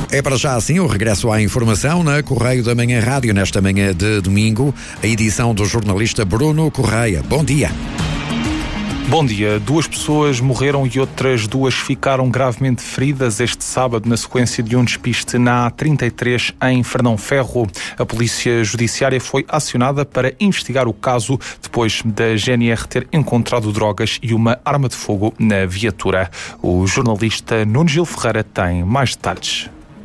É para já assim o regresso à informação na Correio da Manhã Rádio, nesta manhã de domingo, a edição do jornalista Bruno Correia. Bom dia. Bom dia. 2 pessoas morreram e outras 2 ficaram gravemente feridas este sábado na sequência de um despiste na A33 em Fernão Ferro. A Polícia Judiciária foi acionada para investigar o caso depois da GNR ter encontrado drogas e uma arma de fogo na viatura. O jornalista Nuno Gil Ferreira tem mais detalhes.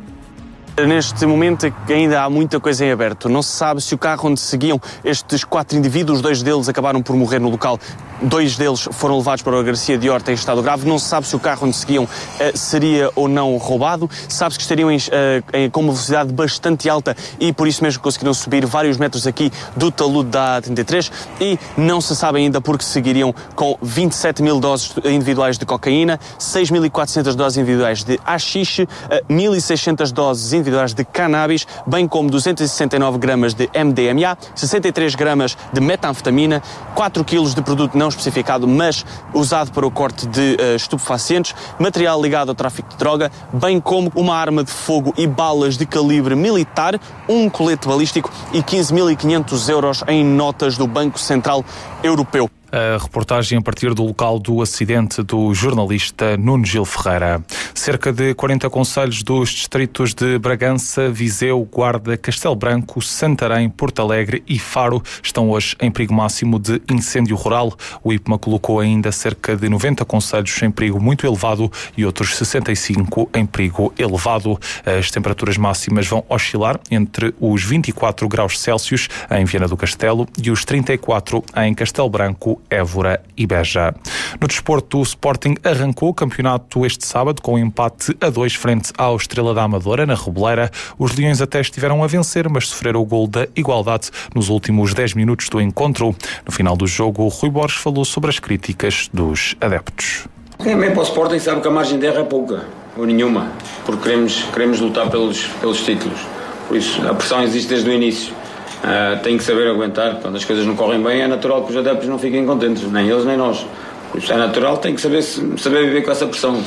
Neste momento ainda há muita coisa em aberto. Não se sabe se o carro onde seguiam estes 4 indivíduos, 2 deles acabaram por morrer no local, 2 deles foram levados para a Garcia de Horta em estado grave. Não se sabe se o carro onde seguiam seria ou não roubado. Sabe-se que estariam com uma velocidade bastante alta e por isso mesmo conseguiram subir vários metros aqui do talude da A33 e não se sabe ainda porque seguiriam com 27 mil doses individuais de cocaína, 6.400 doses individuais de haxixe, 1.600 doses individuais de cannabis, bem como 269 gramas de MDMA, 63 gramas de metanfetamina, 4 quilos de produto não especificado, mas usado para o corte de estupefacientes, material ligado ao tráfico de droga, bem como uma arma de fogo e balas de calibre militar, um colete balístico e 15.500 euros em notas do Banco Central Europeu. A reportagem a partir do local do acidente do jornalista Nuno Gil Ferreira. Cerca de 40 concelhos dos distritos de Bragança, Viseu, Guarda, Castelo Branco, Santarém, Porto Alegre e Faro estão hoje em perigo máximo de incêndio rural. O IPMA colocou ainda cerca de 90 concelhos em perigo muito elevado e outros 65 em perigo elevado. As temperaturas máximas vão oscilar entre os 24 graus Celsius em Viana do Castelo e os 34 em Castelo Branco, Évora e Beja. No desporto, o Sporting arrancou o campeonato este sábado com um empate a 2 frente ao Estrela da Amadora, na Reboleira. Os Leões até estiveram a vencer, mas sofreram o gol da igualdade nos últimos 10 minutos do encontro. No final do jogo, Rui Borges falou sobre as críticas dos adeptos. Quem vem para o Sporting sabe que a margem de erro é pouca, ou nenhuma, porque queremos lutar pelos títulos. Por isso, a pressão existe desde o início. Tem que saber aguentar. Quando as coisas não correm bem, é natural que os adeptos não fiquem contentes, nem eles nem nós. Por isso é natural, tem que saber viver com essa pressão.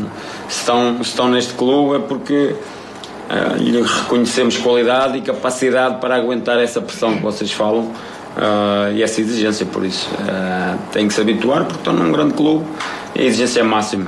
Se estão neste clube é porque lhe reconhecemos qualidade e capacidade para aguentar essa pressão que vocês falam e essa exigência. Por isso tem que se habituar, porque estão num grande clube e a exigência é máxima,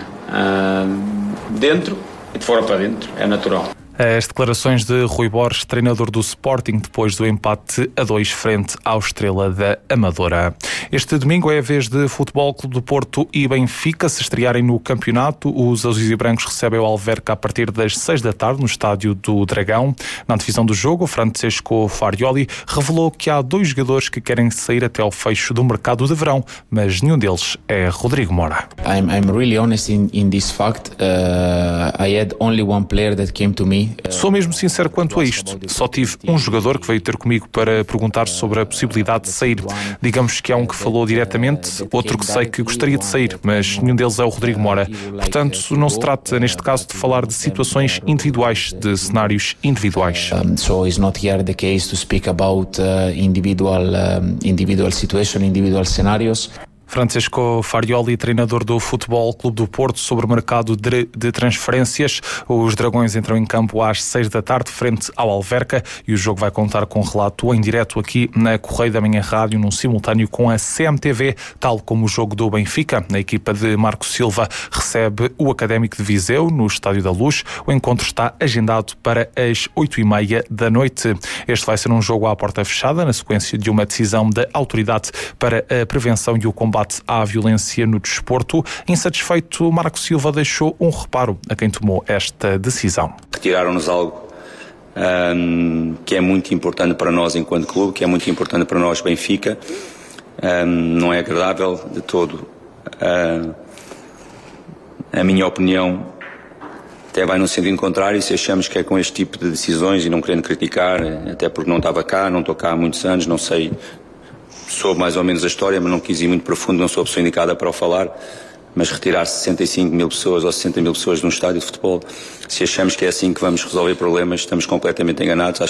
dentro e de fora para dentro, é natural. As declarações de Rui Borges, treinador do Sporting, depois do empate a 2 frente ao Estrela da Amadora. Este domingo é a vez de Futebol Clube do Porto e Benfica se estrearem no campeonato. Os azuis e brancos recebem o Alverca a partir das 6 da tarde no estádio do Dragão. Na antevisão do jogo, Francesco Farioli revelou que há 2 jogadores que querem sair até ao fecho do mercado de verão, mas nenhum deles é Rodrigo Mora. I'm really honest in this fact. I had only one player that came to me. Sou mesmo sincero quanto a isto. Só tive um jogador que veio ter comigo para perguntar sobre a possibilidade de sair. Digamos que há um que falou diretamente, outro que sei que gostaria de sair, mas nenhum deles é o Rodrigo Mora. Portanto, não se trata, neste caso, de falar de situações individuais, de cenários individuais. So it's not here the case to speak about individual situation, individual scenarios. Francesco Farioli, treinador do Futebol Clube do Porto, sobre o mercado de transferências. Os Dragões entram em campo às 6 da tarde, frente ao Alverca, e o jogo vai contar com relato em direto aqui na Correio da Manhã Rádio, num simultâneo com a CMTV, tal como o jogo do Benfica. A equipa de Marco Silva recebe o Académico de Viseu no Estádio da Luz. O encontro está agendado para as 8h30 da noite. Este vai ser um jogo à porta fechada, na sequência de uma decisão da Autoridade para a Prevenção e o Combate à violência no desporto. Insatisfeito, Marco Silva deixou um reparo a quem tomou esta decisão. Retiraram-nos algo que é muito importante para nós enquanto clube, que é muito importante para nós Benfica. Não é agradável de todo. A minha opinião até vai no sentido contrário, se achamos que é com este tipo de decisões, e não querendo criticar, até porque não estava cá, não estou cá há muitos anos, não sei, soube mais ou menos a história, mas não quis ir muito profundo, não sou a pessoa indicada para o falar, mas retirar 65 mil pessoas ou 60 mil pessoas de um estádio de futebol, se achamos que é assim que vamos resolver problemas, estamos completamente enganados.